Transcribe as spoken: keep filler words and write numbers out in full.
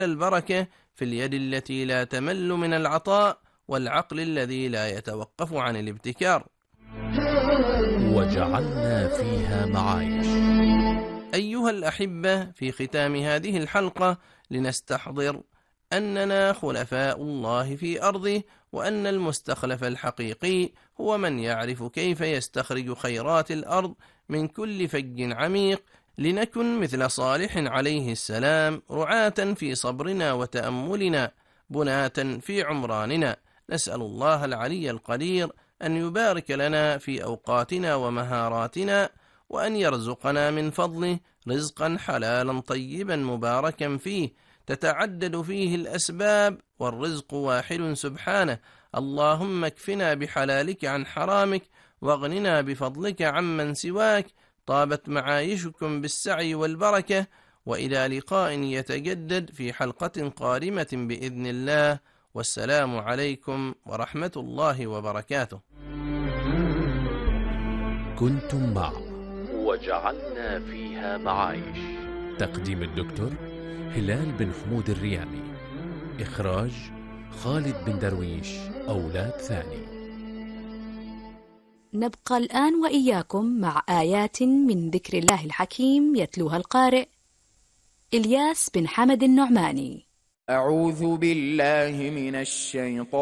البركة في اليد التي لا تمل من العطاء، والعقل الذي لا يتوقف عن الابتكار. وجعلنا فيها معايش. أيها الأحبة، في ختام هذه الحلقة لنستحضر أننا خلفاء الله في أرضه، وأن المستخلف الحقيقي هو من يعرف كيف يستخرج خيرات الأرض من كل فج عميق، لنكن مثل صالح عليه السلام رعاة في صبرنا وتأملنا، بناة في عمراننا. نسأل الله العلي القدير أن يبارك لنا في أوقاتنا ومهاراتنا، وأن يرزقنا من فضله رزقا حلالا طيبا مباركا فيه، تتعدد فيه الأسباب والرزق واحد سبحانه. اللهم اكفنا بحلالك عن حرامك، واغننا بفضلك عمن سواك. طابت معايشكم بالسعي والبركة، وإلى لقاء يتجدد في حلقة قادمة بإذن الله، والسلام عليكم ورحمة الله وبركاته. كنتم مع وجعلنا فيها معايش، تقديم الدكتور هلال بن حمود الريامي، إخراج خالد بن درويش أولاد ثاني. نبقى الآن وإياكم مع آيات من ذكر الله الحكيم يتلوها القارئ إلياس بن حمد النعماني. أعوذ بالله من الشيطان